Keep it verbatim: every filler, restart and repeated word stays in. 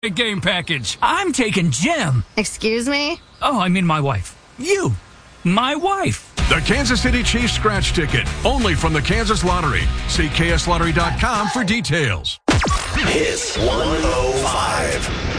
game package. I'm taking Jim. Excuse me? Oh, I mean my wife. You. My wife. The Kansas City Chiefs scratch ticket. Only from the Kansas Lottery. See K S lottery dot com for details. Hits one oh five.